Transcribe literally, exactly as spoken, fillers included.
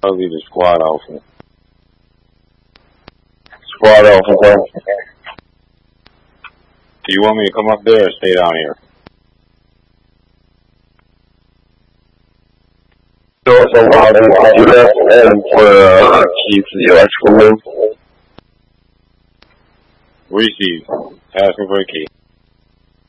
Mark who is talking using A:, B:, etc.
A: I'll leave the squad off.
B: Squad off, okay?
A: Do you want me to come up there or stay down here?
B: So, so how do you have and for uh, keep the electrical room?
A: Reese's, asking for a key.